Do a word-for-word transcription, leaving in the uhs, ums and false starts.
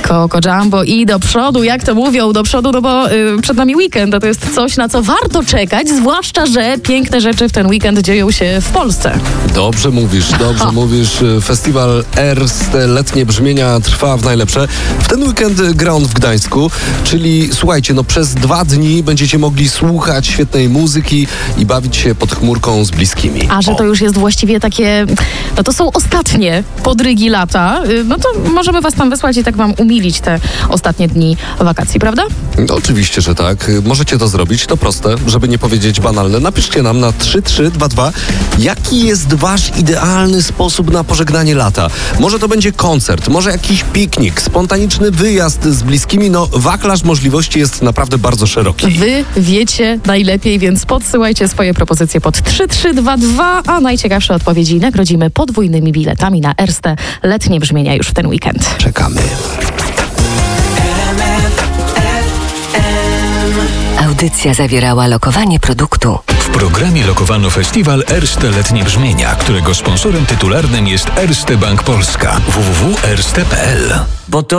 Coco Jumbo i do przodu, jak to mówią, do przodu, no bo y, przed nami weekend, a to jest coś, na co warto czekać, zwłaszcza, że piękne rzeczy w ten weekend dzieją się w Polsce. Dobrze mówisz, dobrze mówisz. Festiwal Erste Letnie Brzmienia trwa w najlepsze. W ten weekend gra on w Gdańsku, czyli słuchajcie, no przez dwa dni będziecie mogli słuchać świetnej muzyki i bawić się pod chmurką z bliskimi. A że to już jest właściwie takie, no to są ostatnie podrygi lata, no to możemy was tam wysłać i tak wam umilić te ostatnie dni wakacji, prawda? No, oczywiście, że tak. Możecie to zrobić, to proste, żeby nie powiedzieć banalne. Napiszcie nam na trzy trzy dwa dwa, jaki jest wasz idealny sposób na pożegnanie lata. Może to będzie koncert, może jakiś piknik, spontaniczny wyjazd z bliskimi. No, wachlarz możliwości jest naprawdę bardzo szeroki. Wy wiecie najlepiej, więc podsyłajcie swoje propozycje pod trzy trzy dwa dwa, a najciekawsze odpowiedzi nagrodzimy podwójnymi biletami na Erste Letnie Brzmienia już w ten weekend. Czekamy. Audycja zawierała lokowanie produktu. W programie lokowano festiwal Erste Letnie Brzmienia, którego sponsorem tytularnym jest Erste Bank Polska. w w w kropka erste kropka p l. Bo to